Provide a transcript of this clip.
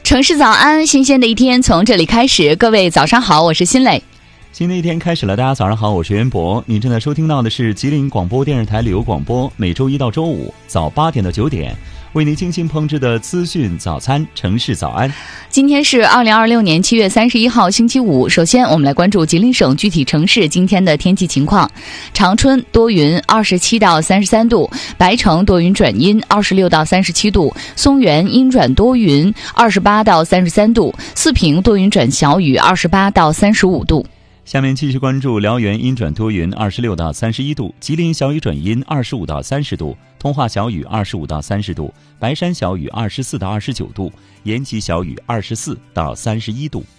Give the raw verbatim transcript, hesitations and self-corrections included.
城市早安，新鲜的一天从这里开始。各位早上好，我是新磊。 新的一天开始了，大家早上好，我是袁博。您正在收听到的是吉林广播电视台旅游广播，每周一到周五早八点到九点为您精心烹制的资讯早餐城市早安。 今天是二零二六年七月三十一号星期五。首先我们来关注吉林省具体城市今天的天气情况。长春多云，二十七到三十三度；白城多云转阴，二十六到三十七度；松原阴转多云，二十八到三十三度；四平多云转小雨，二十八到三十五度。 下面继续关注辽源阴转多云，二十六到三十一度；吉林小雨转阴，二十五到三十度；通化小雨，二十五到三十度；白山小雨，二十四到二十九度；延吉小雨，二十四到三十一度。